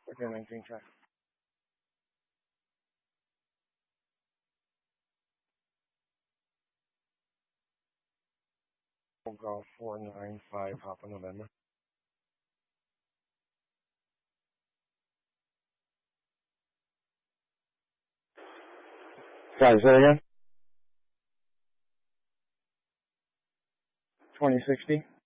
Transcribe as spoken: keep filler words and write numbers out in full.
Okay, nineteen check. Golf four nine five Papa November. Sorry, say that again? twenty sixty?